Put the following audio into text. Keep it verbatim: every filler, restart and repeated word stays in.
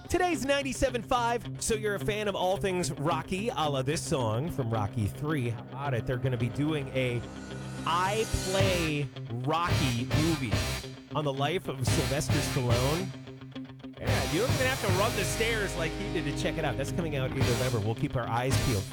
Today's ninety-seven point five, so you're a fan of all things Rocky, a la this song from Rocky three. How about it? They're going to be doing a I Play Rocky movie on the life of Sylvester Stallone. Yeah, you don't even have to run the stairs like he did to check it out. That's coming out in November. We'll keep our eyes peeled.